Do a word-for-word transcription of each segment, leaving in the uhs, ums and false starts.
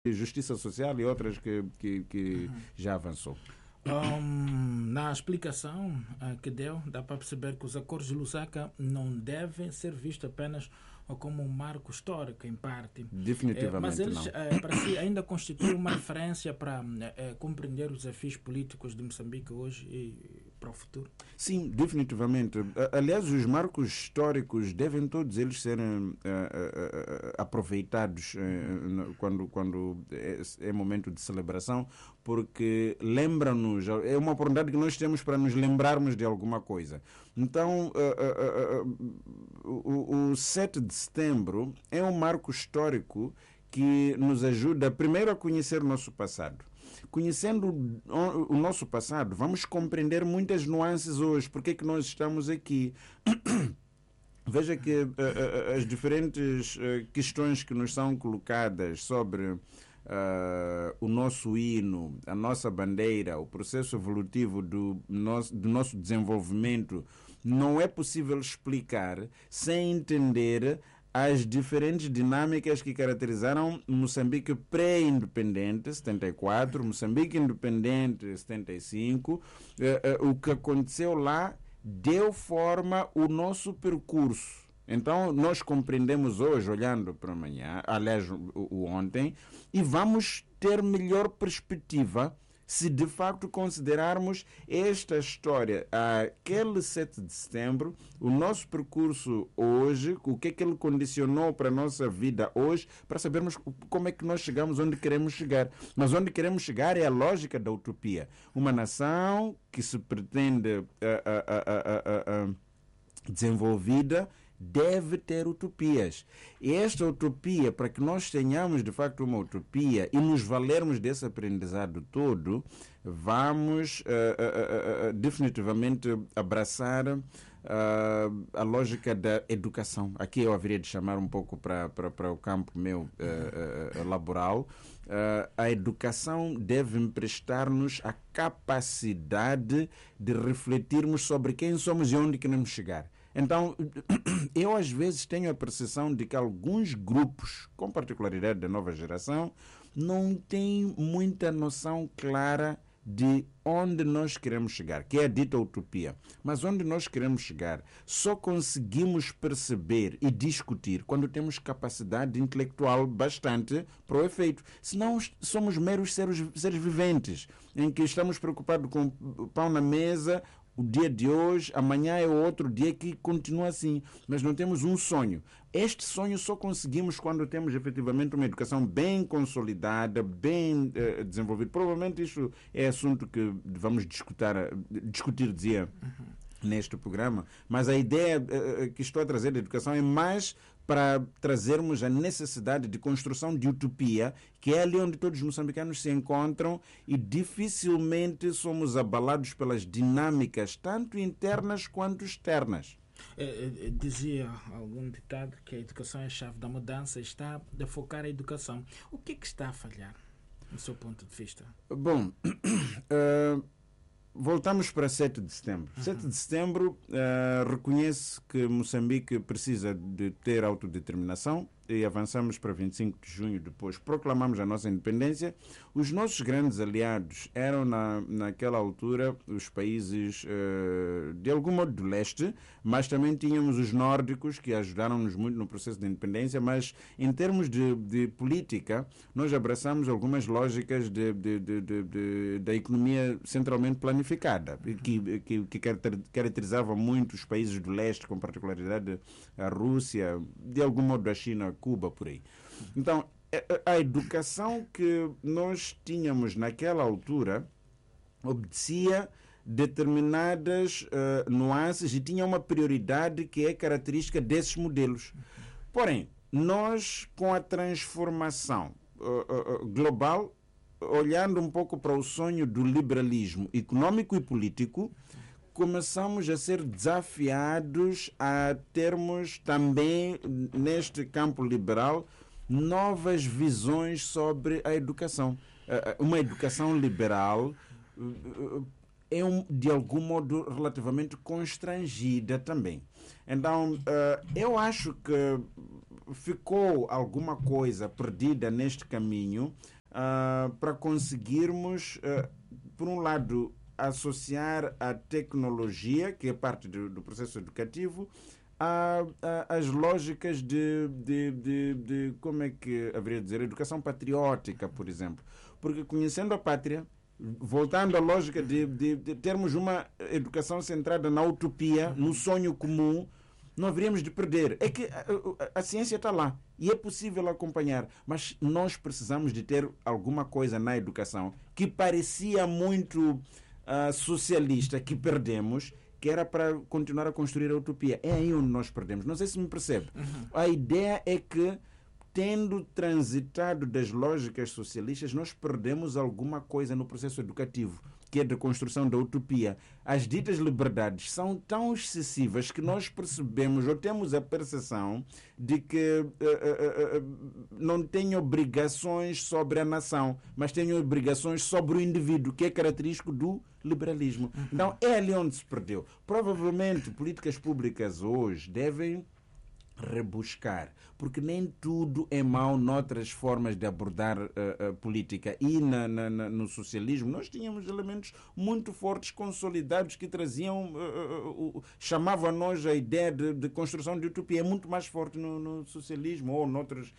justiça social e outras que, que, que uhum. já avançou. Um, na explicação uh, que deu, dá para perceber que os acordos de Lusaka não devem ser vistos apenas como um marco histórico, em parte. Definitivamente uh, mas eles, não. Uh, para si, ainda constituem uma referência para uh, compreender os desafios políticos de Moçambique hoje e para o futuro? Sim, definitivamente. Aliás, os marcos históricos devem todos eles serem uh, uh, uh, aproveitados uh, quando, quando é, é momento de celebração, porque lembram-nos, é uma oportunidade que nós temos para nos lembrarmos de alguma coisa. Então, uh, uh, uh, uh, o, o sete de setembro é um marco histórico que nos ajuda primeiro a conhecer o nosso passado. Conhecendo o, o nosso passado, vamos compreender muitas nuances hoje. Por que é que nós estamos aqui? Veja que uh, uh, as diferentes uh, questões que nos são colocadas sobre Uh, o nosso hino, a nossa bandeira, o processo evolutivo do nosso, do nosso desenvolvimento, não é possível explicar sem entender as diferentes dinâmicas que caracterizaram Moçambique pré-independente, setenta e quatro, Moçambique independente, setenta e cinco. Uh, uh, o que aconteceu lá deu forma ao nosso percurso. Então, nós compreendemos hoje, olhando para amanhã, aliás, o, o ontem, e vamos ter melhor perspectiva se de facto considerarmos esta história, aquele sete de setembro, o nosso percurso hoje, o que é que ele condicionou para a nossa vida hoje, para sabermos como é que nós chegamos onde queremos chegar. Mas onde queremos chegar é a lógica da utopia. Uma nação que se pretende uh, uh, uh, uh, uh, desenvolvida deve ter utopias. E esta utopia, para que nós tenhamos de facto uma utopia e nos valermos desse aprendizado todo, vamos uh, uh, uh, uh, definitivamente abraçar uh, a lógica da educação. Aqui eu haveria de chamar um pouco para, para, para o campo meu uh, uh, laboral. Uh, a educação deve emprestar-nos a capacidade de refletirmos sobre quem somos e onde queremos chegar. Então, eu às vezes tenho a percepção de que alguns grupos, com particularidade da nova geração, não têm muita noção clara de onde nós queremos chegar, que é a dita utopia. Mas onde nós queremos chegar só conseguimos perceber e discutir quando temos capacidade intelectual bastante para o efeito. Senão somos meros seres, seres viventes, em que estamos preocupados com o pão na mesa, o dia de hoje, amanhã é outro dia que continua assim, mas não temos um sonho. Este sonho só conseguimos quando temos efetivamente uma educação bem consolidada, bem eh, desenvolvida. Provavelmente isso é assunto que vamos discutir, discutir dizia, uhum. neste programa, mas a ideia eh, que estou a trazer da educação é mais para trazermos a necessidade de construção de utopia, que é ali onde todos os moçambicanos se encontram e dificilmente somos abalados pelas dinâmicas, tanto internas quanto externas. É, é, dizia algum ditado que a educação é a chave da mudança, está a focar a educação. O que é que está a falhar, do seu ponto de vista? Bom, uh, voltamos para sete de setembro. Uhum. sete de setembro uh, reconhece que Moçambique precisa de ter autodeterminação e avançamos para vinte e cinco de junho, depois proclamamos a nossa independência. Os nossos grandes aliados eram, na, naquela altura, os países uh, de algum modo do leste, mas também tínhamos os nórdicos que ajudaram-nos muito no processo de independência, mas em termos de, de política, nós abraçamos algumas lógicas de, de, de, de, de, da economia centralmente planificada, que, que, que caracterizava muito os países do leste, com particularidade a Rússia, de algum modo a China, Cuba, por aí. Então, a educação que nós tínhamos naquela altura obedecia determinadas uh, nuances e tinha uma prioridade que é característica desses modelos. Porém, nós, com a transformação uh, uh, global, olhando um pouco para o sonho do liberalismo econômico e político, começamos a ser desafiados a termos também, neste campo liberal, novas visões sobre a educação. Uma educação liberal é, um, de algum modo, relativamente constrangida também. Então, eu acho que uh, ficou alguma coisa perdida neste caminho uh, para conseguirmos, uh, por um lado, associar a tecnologia, que é parte do, do processo educativo, a, a, as lógicas de, de, de, de, como é que haveria de dizer, educação patriótica, por exemplo. Porque conhecendo a pátria, voltando à lógica de, de, de termos uma educação centrada na utopia, no sonho comum, não haveríamos de perder. É que a, a, a ciência está lá e é possível acompanhar, mas nós precisamos de ter alguma coisa na educação que parecia muito uh, socialista, que perdemos, que era para continuar a construir a utopia. É aí onde nós perdemos. Não sei se me percebe. Uhum. A ideia é que, tendo transitado das lógicas socialistas, nós perdemos alguma coisa no processo educativo, que é da construção da utopia. As ditas liberdades são tão excessivas que nós percebemos ou temos a percepção de que uh, uh, uh, não tem obrigações sobre a nação, mas tem obrigações sobre o indivíduo, que é característico do liberalismo. Uhum. Então, é ali onde se perdeu. Provavelmente, políticas públicas hoje devem rebuscar, porque nem tudo é mau noutras formas de abordar uh, uh, política. E na, na, na, no socialismo nós tínhamos elementos muito fortes, consolidados, que traziam, uh, uh, uh, chamavam a nós a ideia de, de construção de utopia. É muito mais forte no, no socialismo ou noutros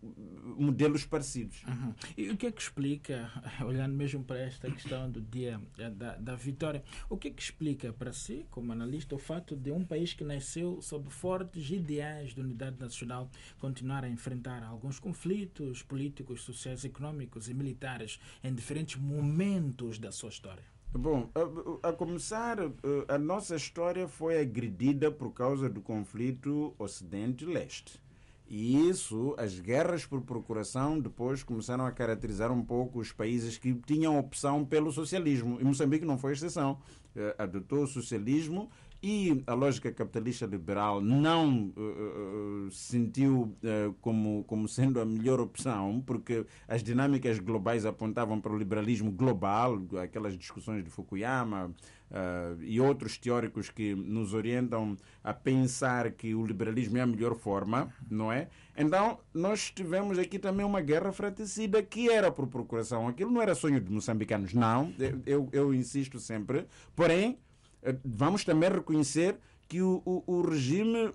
modelos parecidos. Uhum. E o que é que explica, olhando mesmo para esta questão do dia da, da vitória, o que é que explica para si, como analista, o fato de um país que nasceu sob fortes ideais de unidade nacional continuar a enfrentar alguns conflitos políticos, sociais, económicos e militares em diferentes momentos da sua história? Bom, a, a começar, a nossa história foi agredida por causa do conflito Ocidente-Leste. E isso, as guerras por procuração, depois começaram a caracterizar um pouco os países que tinham opção pelo socialismo. E Moçambique não foi exceção. Adotou o socialismo e a lógica capitalista liberal não uh, uh, sentiu uh, como, como sendo a melhor opção, porque as dinâmicas globais apontavam para o liberalismo global, aquelas discussões de Fukuyama uh, e outros teóricos que nos orientam a pensar que o liberalismo é a melhor forma, não é? Então, nós tivemos aqui também uma guerra fratricida que era por procuração. Aquilo não era sonho de moçambicanos, não. Eu, eu, eu insisto sempre. Porém, vamos também reconhecer que o, o, o regime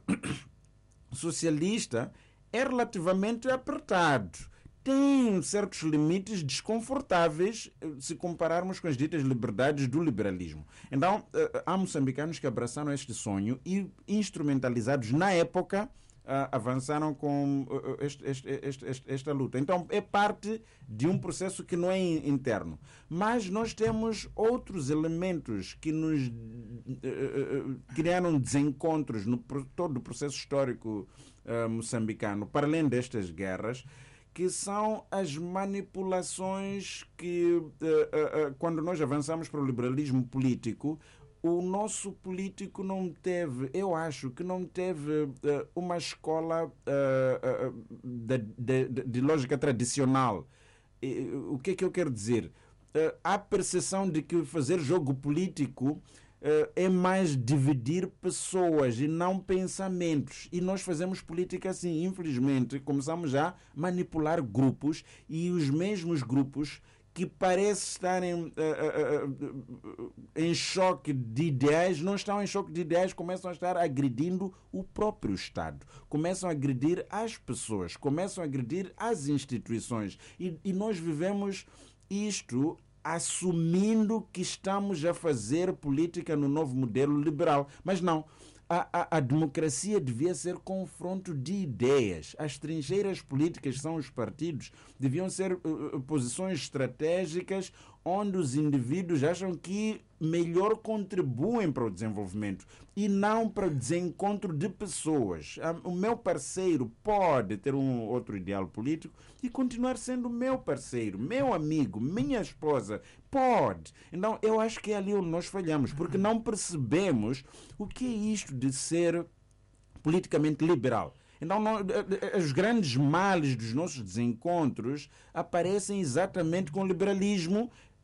socialista é relativamente apertado. Tem certos limites desconfortáveis se compararmos com as ditas liberdades do liberalismo. Então, há moçambicanos que abraçaram este sonho e, instrumentalizados na época, Uh, avançaram com uh, este, este, este, este, esta luta. Então, é parte de um processo que não é interno. Mas nós temos outros elementos que nos uh, uh, criaram desencontros no todo o processo histórico uh, moçambicano, para além destas guerras, que são as manipulações que, uh, uh, uh, quando nós avançamos para o liberalismo político, o nosso político não teve, eu acho que não teve uh, uma escola uh, uh, de, de, de lógica tradicional. E, o que é que eu quero dizer? Uh, há a percepção de que fazer jogo político uh, é mais dividir pessoas e não pensamentos. E nós fazemos política assim, infelizmente. Começamos a manipular grupos e os mesmos grupos que parecem estarem uh, uh, uh, em choque de ideais, não estão em choque de ideais, começam a estar agredindo o próprio Estado, começam a agredir as pessoas, começam a agredir as instituições. E, e nós vivemos isto assumindo que estamos a fazer política no novo modelo liberal. Mas não. A, a, a democracia devia ser confronto de ideias. As trincheiras políticas, são os partidos, deviam ser uh, posições estratégicas onde os indivíduos acham que melhor contribuem para o desenvolvimento e não para o desencontro de pessoas. O meu parceiro pode ter um outro ideal político e continuar sendo meu parceiro, meu amigo, minha esposa. Pode. Então, eu acho que é ali onde nós falhamos, porque não percebemos o que é isto de ser politicamente liberal. Então, não, os grandes males dos nossos desencontros aparecem exatamente com o liberalismo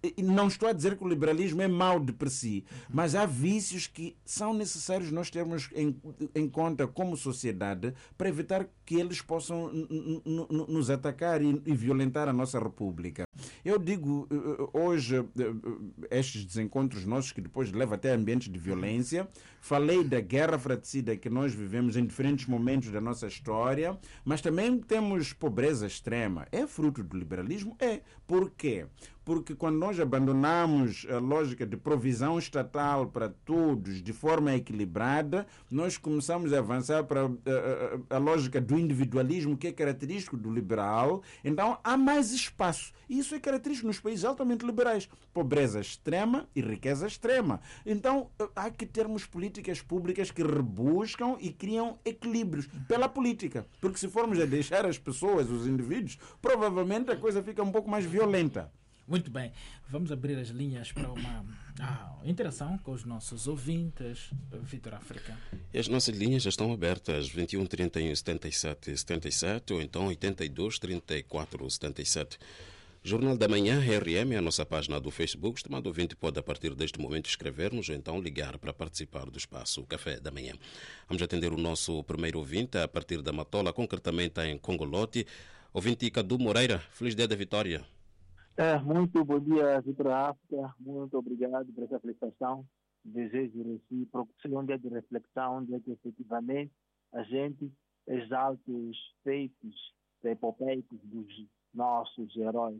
E não estou a dizer que o liberalismo é mau de per si, mas há vícios que são necessários nós termos em, em conta como sociedade para evitar que eles possam n- n- n- nos atacar e, e violentar a nossa república. Eu digo, hoje, estes desencontros nossos, que depois levam até a ambientes de violência, falei da guerra fratricida que nós vivemos em diferentes momentos da nossa história, mas também temos pobreza extrema. É fruto do liberalismo? É. Por quê? Porque quando nós abandonamos a lógica de provisão estatal para todos de forma equilibrada, nós começamos a avançar para a, a, a lógica do individualismo, que é característico do liberal. Então há mais espaço. E isso é característico nos países altamente liberais. Pobreza extrema e riqueza extrema. Então há que termos políticas públicas que rebuscam e criam equilíbrios pela política. Porque se formos a deixar as pessoas, os indivíduos, provavelmente a coisa fica um pouco mais violenta. Muito bem, vamos abrir as linhas para uma ah, interação com os nossos ouvintes, Vitor África. E as nossas linhas já estão abertas, vinte e um, trinta e um, setenta e sete, setenta e sete ou então oitenta e dois, trinta e quatro, setenta e sete. Jornal da Manhã, R M, a nossa página do Facebook. Estimado ouvinte, pode a partir deste momento escrever-nos ou então ligar para participar do espaço Café da Manhã. Vamos atender o nosso primeiro ouvinte a partir da Matola, concretamente em Congolote. Ouvinte Cadu Moreira, feliz dia da vitória. É, muito bom dia, Vitor África. Muito obrigado por essa felicitação. Desejo recíproco. Seja um dia de reflexão, onde é que efetivamente a gente exalta os feitos epopeicos dos nossos heróis.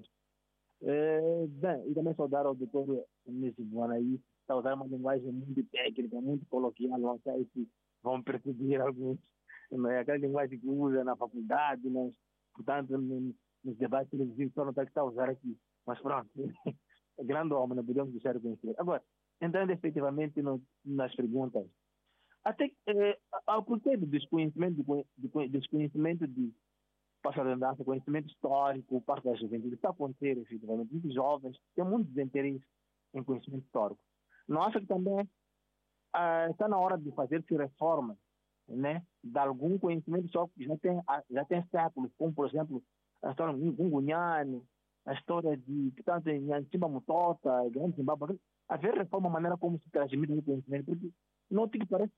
É, bem, e também saudar ao doutor Nesse Buanaí, está a usar uma linguagem muito técnica, muito coloquial, não sei se vão perceber alguns. Não é aquela linguagem que usa na faculdade, mas, portanto, nos debates televisivos, só não está que está a usar aqui. Mas pronto, é grande homem, não podemos deixar de conhecer. Agora, entrando efetivamente no, nas perguntas, até eh, ao porquê do desconhecimento, do desconhecimento de passar a dança, conhecimento histórico, parte da juventude, está a acontecer efetivamente. Muitos jovens têm muito desinteresse em conhecimento histórico. Não acha que também ah, está na hora de fazer-se reforma, né, de algum conhecimento só que já tem, já tem séculos, como por exemplo a história de Gungunhane, a história de, portanto, em Antiba Mutota, Grande Zimbábue, haver reforma, a maneira como se transmite o conhecimento, porque não tem que parece,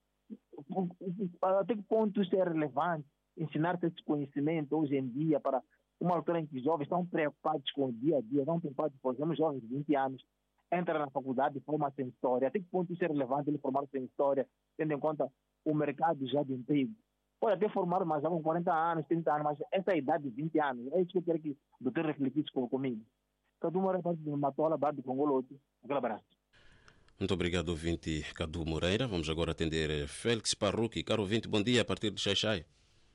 até que ponto isso é relevante, ensinar-se esse conhecimento hoje em dia para uma altura em que os jovens estão preocupados com o dia a dia, estão preocupados, por exemplo, jovens de vinte anos, entram na faculdade e formam-se em história, até que ponto isso é relevante ele formar-se em história, tendo em conta o mercado já de emprego. Pode até formar mais com quarenta anos, trinta anos, mas essa idade de vinte anos, é isso que eu quero que o doutor refletisse comigo. Cadu Moreira, parte de Matola, Bado de Congolote. Aquele abraço. Muito obrigado, ouvinte Cadu Moreira. Vamos agora atender Félix Parrucchi. Caro ouvinte, bom dia a partir de Xaixai.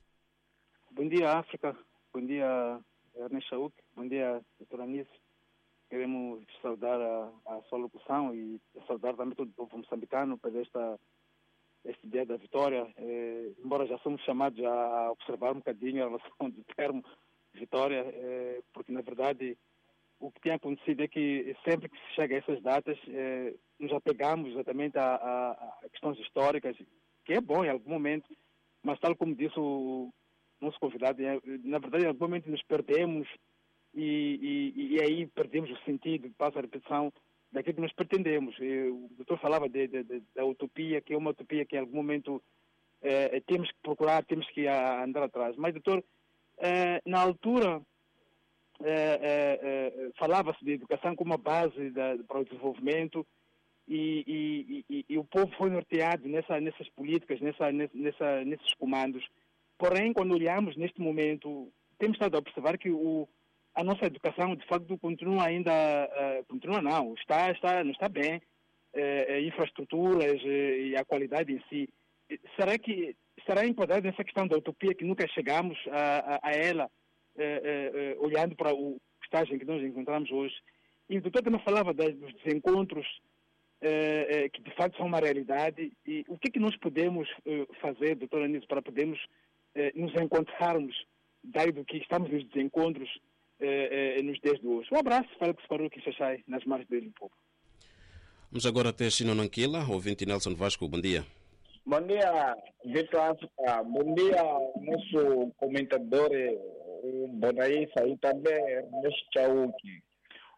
Bom dia, África. Bom dia, Ernesto Chauk. Bom dia, doutor Anísio. Queremos saudar a, a sua locução e saudar também todo o povo moçambicano por esta este dia da vitória, eh, embora já somos chamados a observar um bocadinho a relação do termo vitória, eh, porque na verdade o que tem acontecido é que sempre que se chega a essas datas, eh, nos apegamos exatamente a, a, a questões históricas, que é bom em algum momento, mas tal como disse o nosso convidado, eh, na verdade em algum momento nos perdemos e, e, e aí perdemos o sentido, passa a repetição, daquilo que nós pretendemos. O doutor falava de, de, de, da utopia, que é uma utopia que em algum momento eh, temos que procurar, temos que a, andar atrás. Mas, doutor, eh, na altura eh, eh, falava-se de educação como uma base da, para o desenvolvimento e, e, e, e o povo foi norteado nessa, nessas políticas, nessa, nessa, nesses comandos. Porém, quando olhamos neste momento, temos estado a observar que o a nossa educação, de facto, continua ainda, uh, continua não, está, está, não está bem, uh, infraestruturas uh, e a qualidade em si. Será que será enquadrado nessa questão da utopia que nunca chegamos a, a, a ela, uh, uh, uh, olhando para o estágio em que nós encontramos hoje? E o doutor também falava das, dos desencontros uh, uh, que, de facto, são uma realidade. E o que, que nós podemos uh, fazer, doutor Anísio, para podermos uh, nos encontrarmos, dado que estamos nos desencontros, Eh, eh, nos dias de hoje. Um abraço, Félix Parrucchi Xaixai, nas margens do Limpopo. Vamos agora até Sinonanquila, ouvinte Nelson Vasco, bom dia. Bom dia, Vitor África. Bom dia, nosso comentador, o Bonaís, aí também, Ernesto Chauk.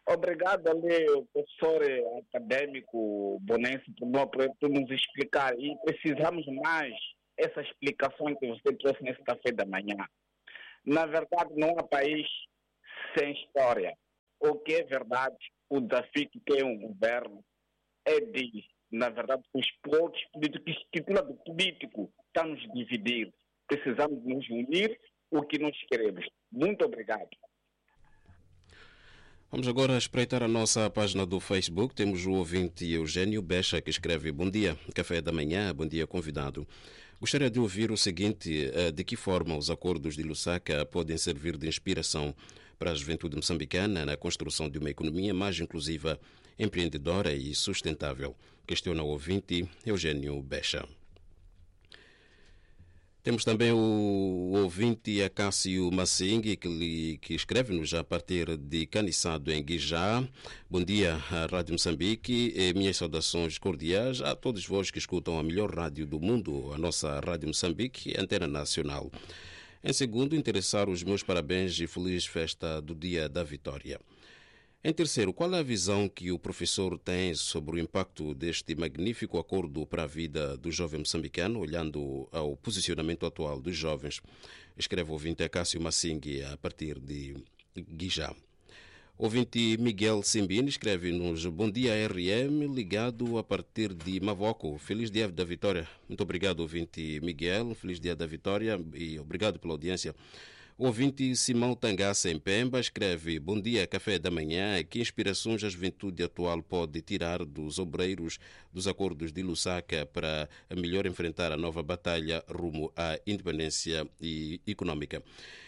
Obrigado ali, o professor acadêmico Bonense, por, por nos explicar. E precisamos mais essa explicação que você trouxe nessa café da manhã. Na verdade, não há país sem história. O que é verdade, o desafio que tem um governo é de, na verdade, os pontos políticos, que o lado político está nos dividir. Precisamos nos unir o que nós queremos. Muito obrigado. Vamos agora espreitar a nossa página do Facebook. Temos o ouvinte Eugênio Becha, que escreve: bom dia, café da manhã, bom dia, convidado. Gostaria de ouvir o seguinte: de que forma os acordos de Lusaka podem servir de inspiração para a juventude moçambicana na construção de uma economia mais inclusiva, empreendedora e sustentável? Questiona o ouvinte Eugênio Becha. Temos também o ouvinte Acácio Massing, que, que escreve-nos a partir de Caniçado, em Guijá. Bom dia, à Rádio Moçambique. E minhas saudações cordiais a todos vós que escutam a melhor rádio do mundo, a nossa Rádio Moçambique, Antena Nacional. Em segundo, interessar os meus parabéns e feliz festa do Dia da Vitória. Em terceiro, qual é a visão que o professor tem sobre o impacto deste magnífico acordo para a vida do jovem moçambicano, olhando ao posicionamento atual dos jovens? Escreve o ouvinte Acácio Massing a partir de Guijá. O ouvinte Miguel Simbini escreve-nos: bom dia, R M, ligado a partir de Mavoco. Feliz Dia da Vitória. Muito obrigado, ouvinte Miguel. Feliz Dia da Vitória e obrigado pela audiência. O ouvinte Simão Tangaça, em Pemba, escreve: bom dia, café da manhã. Que inspirações a juventude atual pode tirar dos obreiros dos acordos de Lusaka para melhor enfrentar a nova batalha rumo à independência econômica?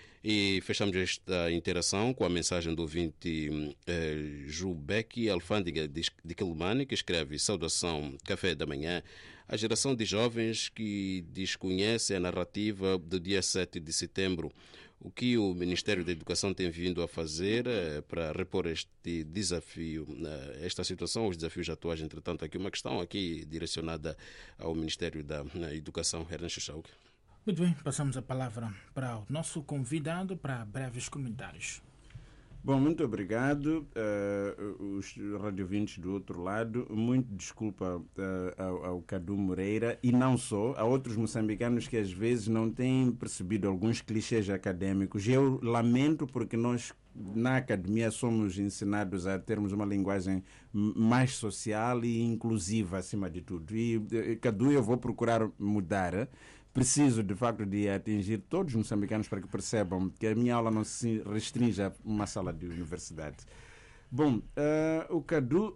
E fechamos esta interação com a mensagem do ouvinte eh, Jubeck, alfândega de, de Quelimane, que escreve: saudação, café da manhã. A geração de jovens que desconhece a narrativa do dia sete de setembro. O que o Ministério da Educação tem vindo a fazer eh, para repor este desafio, eh, esta situação, os desafios atuais? Entretanto, aqui uma questão aqui direcionada ao Ministério da Educação, Ernesto Chauk. Muito bem, passamos a palavra para o nosso convidado para breves comentários. Bom, muito obrigado. Uh, os radiovintes do outro lado, muito desculpa uh, ao, ao Cadu Moreira, e não só, há outros moçambicanos que às vezes não têm percebido alguns clichês acadêmicos. Eu lamento porque nós na academia somos ensinados a termos uma linguagem mais social e inclusiva acima de tudo. E uh, Cadu, eu vou procurar mudar. Preciso, de facto, de atingir todos os moçambicanos para que percebam que a minha aula não se restringe a uma sala de universidade. Bom, uh, o Cadu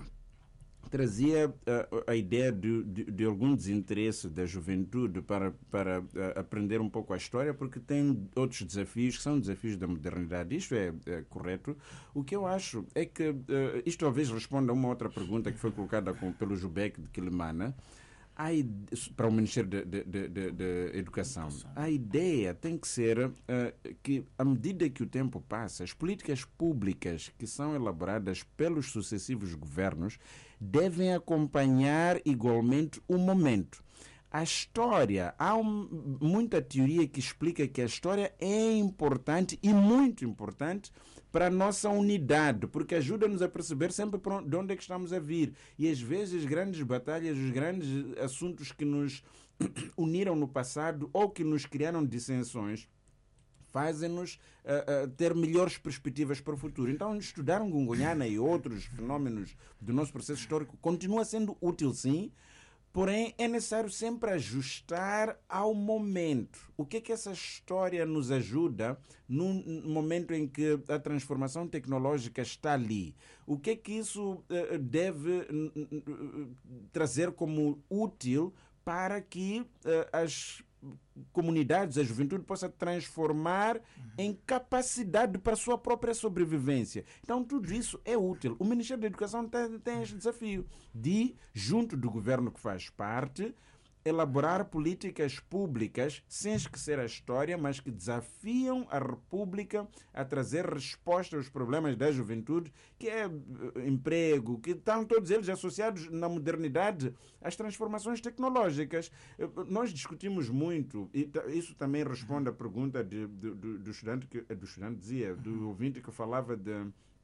trazia uh, a ideia de, de, de algum desinteresse da juventude para, para uh, aprender um pouco a história, porque tem outros desafios que são desafios da modernidade. Isto é, é correto. O que eu acho é que uh, isto talvez responda a uma outra pergunta que foi colocada com, pelo Jubeck de Quelimane, para o Ministério de, de, de, de, de Educação. A ideia tem que ser uh, que, à medida que o tempo passa, as políticas públicas que são elaboradas pelos sucessivos governos devem acompanhar igualmente o momento. A história, há um, muita teoria que explica que a história é importante e muito importante para a nossa unidade, porque ajuda-nos a perceber sempre de onde é que estamos a vir. E às vezes as grandes batalhas, os grandes assuntos que nos uniram no passado ou que nos criaram dissensões, fazem-nos uh, uh, ter melhores perspectivas para o futuro. Então, estudar um Gungunhana e outros fenómenos do nosso processo histórico continua sendo útil, sim. Porém, é necessário sempre ajustar ao momento. O que é que essa história nos ajuda no momento em que a transformação tecnológica está ali? O que é que isso uh, deve uh, trazer como útil para que uh, as comunidades, a juventude possa transformar uhum. em capacidade para a sua própria sobrevivência. Então, tudo isso é útil. O Ministério da Educação tem, tem este desafio de, junto do governo que faz parte, elaborar políticas públicas sem esquecer a história, mas que desafiam a República a trazer resposta aos problemas da juventude, que é emprego, que estão todos eles associados na modernidade às transformações tecnológicas. Nós discutimos muito, e isso também responde à pergunta de, de, do, do estudante, que, do estudante dizia, do ouvinte que falava de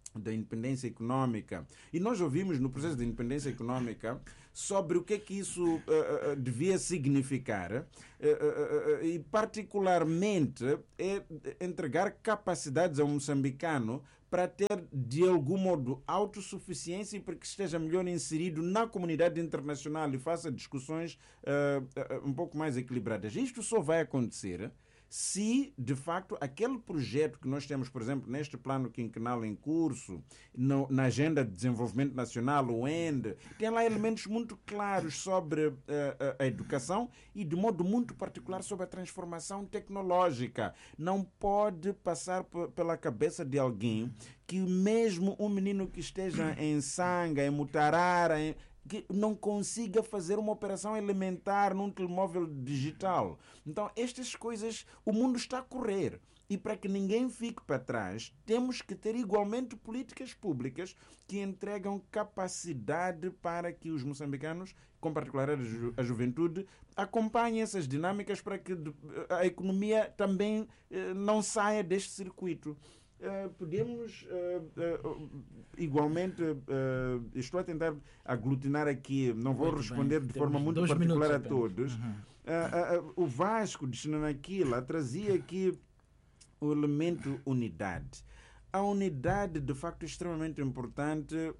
da independência econômica, e nós ouvimos no processo de independência econômica sobre o que é que isso uh, uh, devia significar, uh, uh, uh, e particularmente é entregar capacidades ao moçambicano para ter, de algum modo, autossuficiência e para que esteja melhor inserido na comunidade internacional e faça discussões uh, uh, um pouco mais equilibradas. Isto só vai acontecer se, de facto, aquele projeto que nós temos, por exemplo, neste plano quinquenal em curso, no, na Agenda de Desenvolvimento Nacional, o E N D, tem lá elementos muito claros sobre uh, a educação e, de modo muito particular, sobre a transformação tecnológica. Não pode passar p- pela cabeça de alguém que mesmo um menino que esteja em Sanga, em Mutarara, em que não consiga fazer uma operação elementar num telemóvel digital. Então, estas coisas, o mundo está a correr. E para que ninguém fique para trás, temos que ter igualmente políticas públicas que entregam capacidade para que os moçambicanos, com particular a, ju- a juventude, acompanhem essas dinâmicas para que a economia também eh, não saia deste circuito. Uh, podemos uh, uh, igualmente, uh, estou a tentar aglutinar aqui, não vou muito responder bem. De forma muito particular a todos. Uhum. Uh, uh, uh, o Vasco de Xinanaquila trazia aqui o elemento unidade. A unidade, de facto, é extremamente importante uh,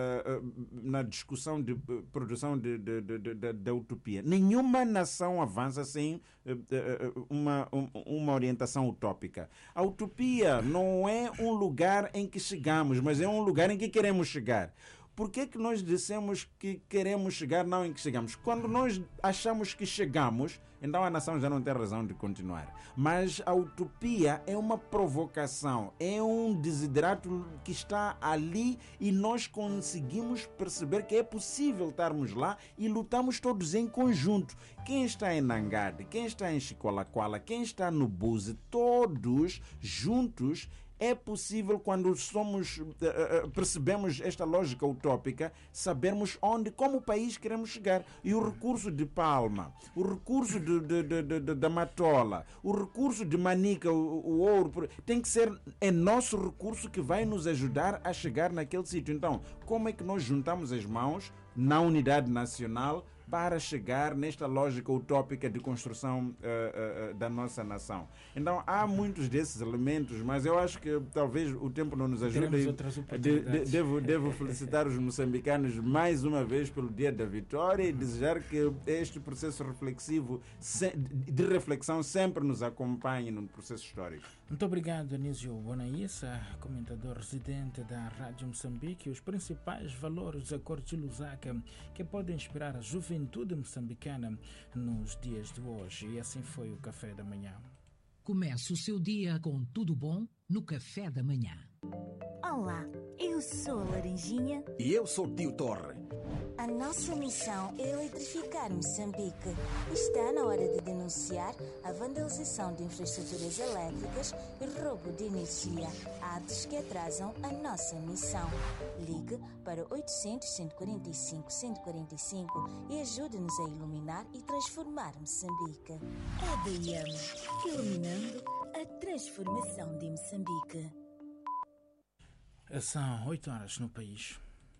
uh, na discussão de uh, produção de, de, de, de, de, de utopia. Nenhuma nação avança sem uh, uh, uma, um, uma orientação utópica. A utopia não é um lugar em que chegamos, mas é um lugar em que queremos chegar. Por que que nós dissemos que queremos chegar, não em que chegamos? Quando nós achamos que chegamos, então a nação já não tem razão de continuar. Mas a utopia é uma provocação, é um desiderato que está ali e nós conseguimos perceber que é possível estarmos lá e lutamos todos em conjunto. Quem está em Nangade, quem está em Chiqualaquala, quem está no Buze, todos juntos. É possível, quando somos, uh, percebemos esta lógica utópica, sabermos onde, como o país queremos chegar. E o recurso de Palma, o recurso de, de, de, de, da Matola, o recurso de Manica, o, o ouro, tem que ser é nosso recurso que vai nos ajudar a chegar naquele sítio. Então, como é que nós juntamos as mãos na unidade nacional para chegar nesta lógica utópica de construção uh, uh, da nossa nação? Então, há muitos desses elementos, mas eu acho que talvez o tempo não nos ajude. De, de, devo, devo felicitar os moçambicanos mais uma vez pelo Dia da Vitória e desejar que este processo reflexivo, de reflexão, sempre nos acompanhe no processo histórico. Muito obrigado, Anísio Bonaissa, comentador residente da Rádio Moçambique. Os principais valores dos acordos de Lusaka que podem inspirar a juventude moçambicana nos dias de hoje. E assim foi o Café da Manhã. Comece o seu dia com tudo bom no Café da Manhã. Olá, eu sou a Laranjinha. E eu sou o Tio Torre. A nossa missão é eletrificar Moçambique. Está na hora de denunciar a vandalização de infraestruturas elétricas e roubo de energia, atos que atrasam a nossa missão. Ligue para oitocentos, cento e quarenta e cinco, cento e quarenta e cinco e ajude-nos a iluminar e transformar Moçambique. A D I M, iluminando a transformação de Moçambique. São oito horas no país.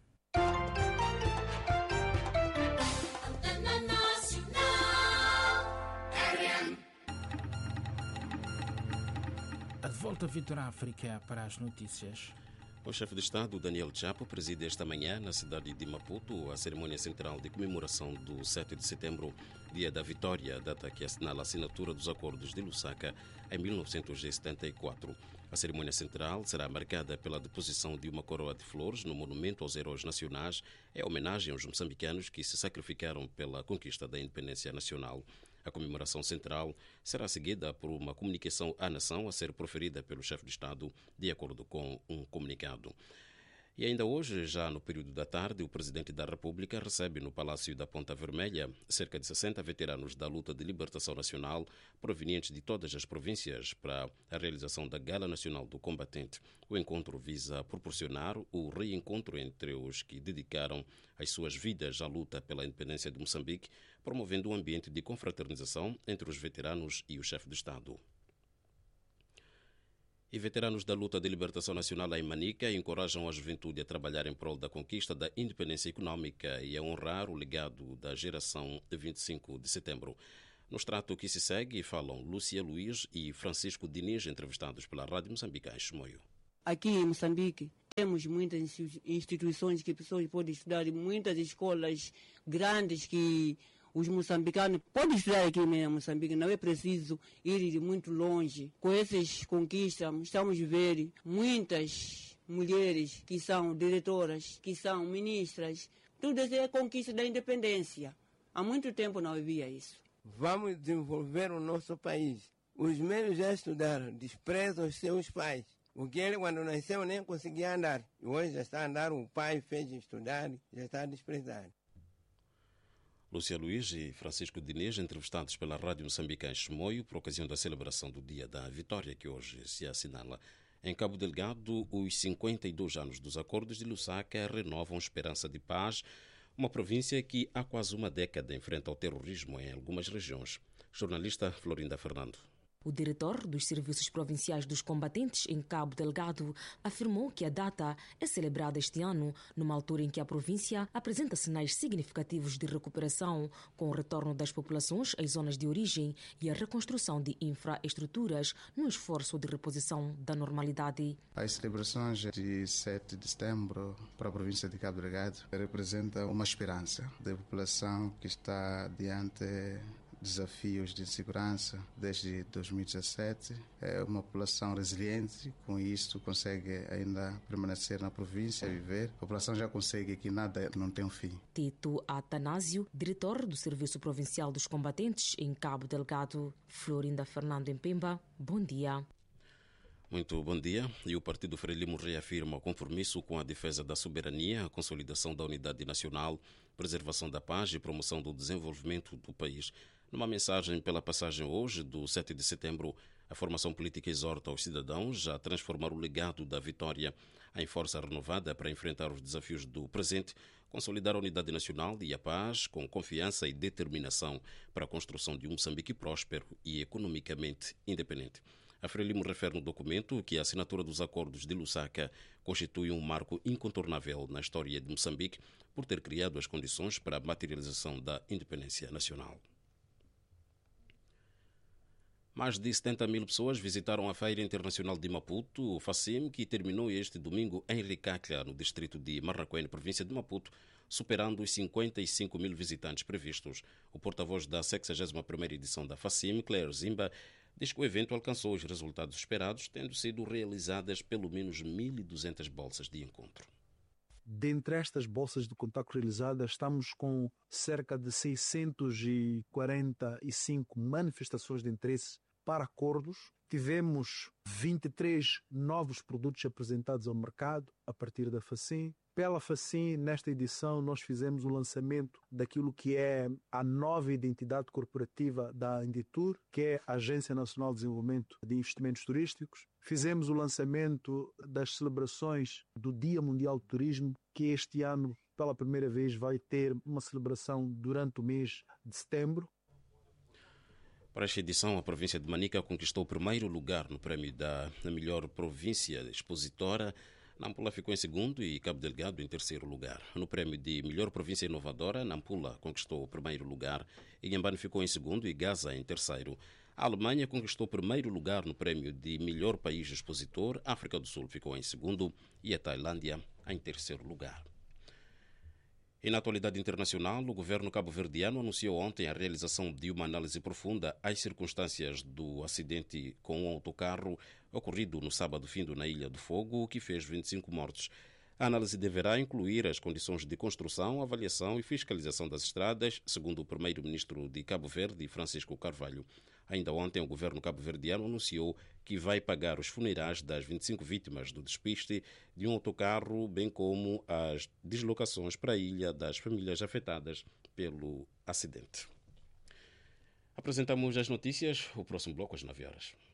A de volta a Vitor África para as notícias. O chefe de Estado, Daniel Chapo, preside esta manhã na cidade de Maputo a cerimônia central de comemoração do sete de setembro, Dia da Vitória, data que assinala a assinatura dos acordos de Lusaka em mil novecentos e setenta e quatro. A cerimônia central será marcada pela deposição de uma coroa de flores no Monumento aos Heróis Nacionais, em homenagem aos moçambicanos que se sacrificaram pela conquista da independência nacional. A comemoração central será seguida por uma comunicação à nação a ser proferida pelo chefe de Estado, de acordo com um comunicado. E ainda hoje, já no período da tarde, o Presidente da República recebe no Palácio da Ponta Vermelha cerca de sessenta veteranos da luta de libertação nacional provenientes de todas as províncias para a realização da Gala Nacional do Combatente. O encontro visa proporcionar o reencontro entre os que dedicaram as suas vidas à luta pela independência de Moçambique, promovendo um ambiente de confraternização entre os veteranos e o chefe de Estado. E veteranos da luta de libertação nacional em Manica encorajam a juventude a trabalhar em prol da conquista da independência econômica e a honrar o legado da geração de vinte e cinco de setembro. No extrato que se segue, falam Lúcia Luiz e Francisco Diniz, entrevistados pela Rádio Moçambique em Chimoio. Aqui em Moçambique temos muitas instituições que pessoas podem estudar, muitas escolas grandes que os moçambicanos podem estudar aqui em Moçambique, não é preciso ir muito longe. Com essas conquistas, estamos a ver muitas mulheres que são diretoras, que são ministras. Tudo isso é a conquista da independência. Há muito tempo não havia isso. Vamos desenvolver o nosso país. Os meus já estudaram, desprezam os seus pais. Porque ele, quando nasceu, nem conseguia andar. E hoje já está a andar, o pai fez estudar, já está a desprezar. Lúcia Luiz e Francisco Diniz, entrevistados pela Rádio Moçambique em Chimoio, por ocasião da celebração do Dia da Vitória, que hoje se assinala. Em Cabo Delgado, os cinquenta e dois anos dos acordos de Lusaka renovam esperança de paz, uma província que há quase uma década enfrenta o terrorismo em algumas regiões. Jornalista Florinda Fernando. O diretor dos Serviços Provinciais dos Combatentes em Cabo Delgado afirmou que a data é celebrada este ano, numa altura em que a província apresenta sinais significativos de recuperação, com o retorno das populações às zonas de origem e a reconstrução de infraestruturas no esforço de reposição da normalidade. As celebrações de sete de setembro para a província de Cabo Delgado representam uma esperança da população que está diante desafios de insegurança desde dois mil e dezassete. É uma população resiliente, com isso consegue ainda permanecer na província, viver. A população já consegue que nada não tem um fim. Tito Atanásio, diretor do Serviço Provincial dos Combatentes em Cabo Delgado. Florinda Fernando em Pemba, bom dia. Muito bom dia. E o Partido Frelimo reafirma o compromisso com a defesa da soberania, a consolidação da unidade nacional, preservação da paz e promoção do desenvolvimento do país. Numa mensagem pela passagem hoje do sete de setembro, a formação política exorta os cidadãos a transformar o legado da vitória em força renovada para enfrentar os desafios do presente, consolidar a unidade nacional e a paz com confiança e determinação para a construção de um Moçambique próspero e economicamente independente. A Frelimo refere no documento que a assinatura dos acordos de Lusaka constitui um marco incontornável na história de Moçambique por ter criado as condições para a materialização da independência nacional. Mais de setenta mil pessoas visitaram a Feira Internacional de Maputo, FACIM, que terminou este domingo em Ricacla, no distrito de Marraquém, província de Maputo, superando os cinquenta e cinco mil visitantes previstos. O porta-voz da sexagésima primeira edição da FACIM, Claire Zimba, diz que o evento alcançou os resultados esperados, tendo sido realizadas pelo menos mil e duzentas bolsas de encontro. Dentre estas bolsas de contacto realizadas, estamos com cerca de seiscentas e quarenta e cinco manifestações de interesse para acordos. Tivemos vinte e três novos produtos apresentados ao mercado a partir da FACIM. Pela FACIM, nesta edição, nós fizemos o lançamento daquilo que é a nova identidade corporativa da Inditur, que é a Agência Nacional de Desenvolvimento de Investimentos Turísticos. Fizemos o lançamento das celebrações do Dia Mundial do Turismo, que este ano, pela primeira vez, vai ter uma celebração durante o mês de setembro. Para esta edição, a província de Manica conquistou o primeiro lugar no prémio da melhor província expositora. Nampula ficou em segundo e Cabo Delgado em terceiro lugar. No prémio de melhor província inovadora, Nampula conquistou o primeiro lugar, Inhambane ficou em segundo e Gaza em terceiro. A Alemanha conquistou o primeiro lugar no prémio de melhor país expositor, África do Sul ficou em segundo e a Tailândia em terceiro lugar. E na atualidade internacional, o governo cabo-verdiano anunciou ontem a realização de uma análise profunda às circunstâncias do acidente com um autocarro ocorrido no sábado findo na Ilha do Fogo, que fez vinte e cinco mortos. A análise deverá incluir as condições de construção, avaliação e fiscalização das estradas, segundo o primeiro-ministro de Cabo Verde, Francisco Carvalho. Ainda ontem, o governo cabo-verdiano anunciou que vai pagar os funerais das vinte e cinco vítimas do despiste de um autocarro, bem como as deslocações para a ilha das famílias afetadas pelo acidente. Apresentamos as notícias, o próximo bloco às nove horas.